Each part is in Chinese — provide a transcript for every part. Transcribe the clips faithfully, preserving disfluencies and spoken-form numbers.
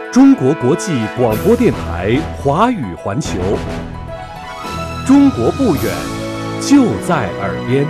中国国际广播电台华语环球，中国不远，就在耳边。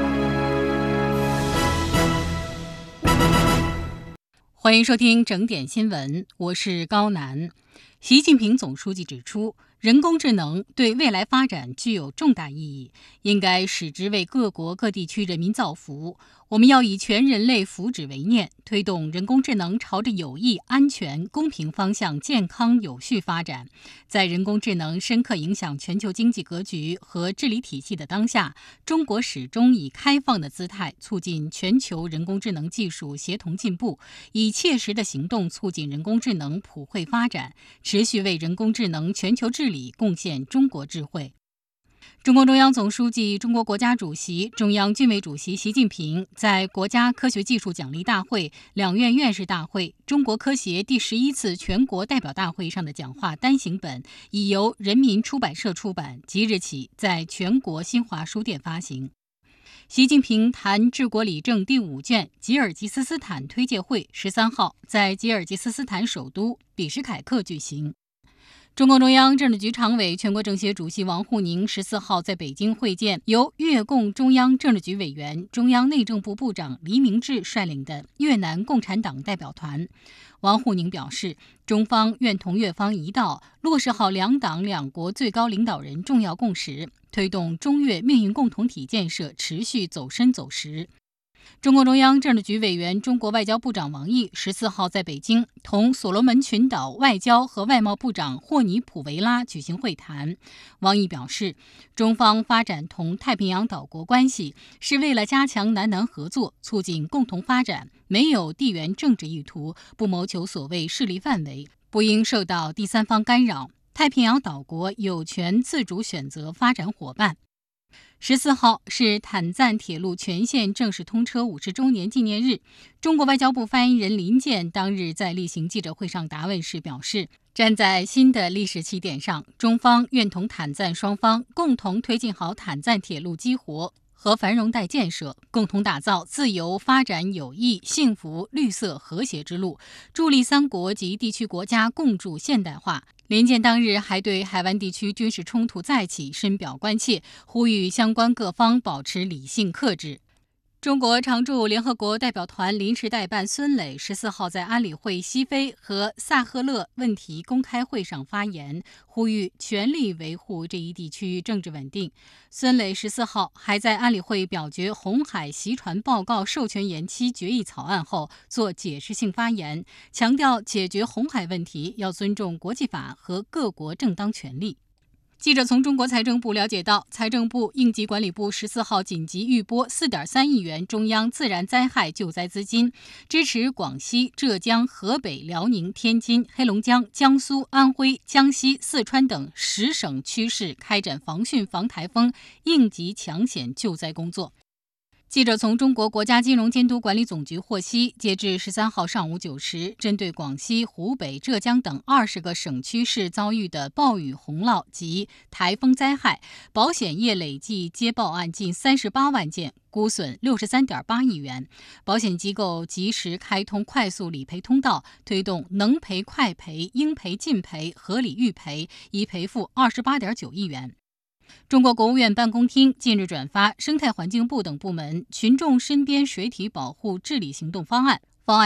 欢迎收听整点新闻，我是高楠。习近平总书记指出，人工智能对未来发展具有重大意义，应该使之为各国各地区人民造福。我们要以全人类福祉为念，推动人工智能朝着有益、安全、公平方向健康有序发展。在人工智能深刻影响全球经济格局和治理体系的当下，中国始终以开放的姿态促进全球人工智能技术协同进步，以切实的行动促进人工智能普惠发展，持续为人工智能全球治理贡献中国智慧。中共中央总书记、中国国家主席、中央军委主席习近平在国家科学技术奖励大会、两院院士大会、中国科协第十一次全国代表大会上的讲话单行本已由人民出版社出版，即日起在全国新华书店发行。习近平谈治国理政第五卷吉尔吉斯斯坦推介会十三号在吉尔吉斯斯坦首都比什凯克举行。中共中央政治局常委、全国政协主席王沪宁十四号在北京会见由越共中央政治局委员、中央内政部部长黎明志率领的越南共产党代表团。王沪宁表示，中方愿同越方一道，落实好两党两国最高领导人重要共识，推动中越命运共同体建设持续走深走实。中共中央政治局委员、中国外交部长王毅十四号在北京同所罗门群岛外交和外贸部长霍尼普维拉举行会谈。王毅表示，中方发展同太平洋岛国关系是为了加强南南合作，促进共同发展，没有地缘政治意图，不谋求所谓势力范围，不应受到第三方干扰。太平洋岛国有权自主选择发展伙伴。十四号是坦赞铁路全线正式通车五十周年纪念日。中国外交部发言人林健当日在例行记者会上答问时表示，站在新的历史起点上，中方愿同坦赞双方共同推进好坦赞铁路激活和繁荣带建设，共同打造自由、发展、友谊、幸福、绿色、和谐之路，助力三国及地区国家共筑现代化。林健当日还对海湾地区军事冲突再起深表关切，呼吁相关各方保持理性克制。中国常驻联合国代表团临时代办孙磊十四号在安理会西非和萨赫勒问题公开会上发言，呼吁全力维护这一地区政治稳定。孙磊十四号还在安理会表决红海袭船报告授权延期决议草案后做解释性发言，强调解决红海问题要尊重国际法和各国正当权利。记者从中国财政部了解到，财政部应急管理部十四号紧急预拨 四点三亿元中央自然灾害救灾资金，支持广西、浙江、河北、辽宁、天津、黑龙江、江苏、安徽、江西、四川等十省区市开展防汛防台风应急抢险救灾工作。记者从中国国家金融监督管理总局获悉，截至十三号上午九时，针对广西、湖北、浙江等二十个省区市遭遇的暴雨洪涝及台风灾害，保险业累计接报案近三十八万件，估损六十三点八亿元。保险机构及时开通快速理赔通道，推动能赔快赔、应赔尽赔、合理预赔，已赔付二十八点九亿元。中国国务院办公厅近日转发生态环境部等部门群众身边水体保护治理行动方案，